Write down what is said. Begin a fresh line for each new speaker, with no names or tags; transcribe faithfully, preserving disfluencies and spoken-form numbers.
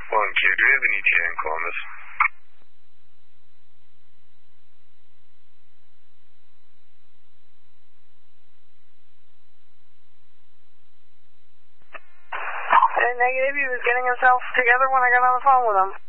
One Q, do we have an E T A in Columbus?
Uh, negative, he was getting himself together when I got on the phone with him.